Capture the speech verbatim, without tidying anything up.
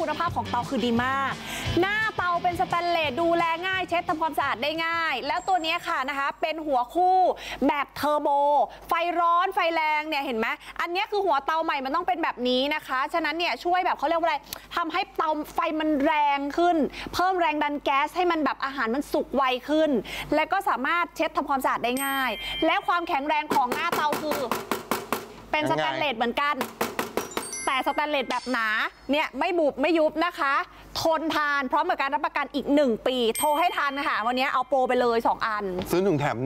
คุณภาพของเตาคือดีมากหน้าเตาเป็นสแตนเลสดูแลง่ายเช็ดทำความสะอาดได้ง่ายแล้วตัวนี้ค่ะนะคะเป็นหัวคู่แบบเทอร์โบไฟร้อนไฟแรงเนี่ยเห็นไหมอันนี้คือหัวเตาใหม่มันต้องเป็นแบบนี้นะคะฉะนั้นเนี่ยช่วยแบบเขาเรียกว่าอะไรทำให้เตาไฟมันแรงขึ้นเพิ่มแรงดันแก๊สให้มันแบบอาหารมันสุกไวขึ้นและก็สามารถเช็ดทำความสะอาดได้ง่ายและความแข็งแรงของหน้าเตาคือเป็นสแตนเลสเหมือนกันแต่สแตนเลสแบบหนาเนี่ยไม่บุบไม่ยุบนะคะทนทานพร้อมกับการรับประกันอีกหนึ่งปีโทรให้ทันค่ะวันนี้เอาโปรไปเลยสองอันซื้อหนึ่งแถม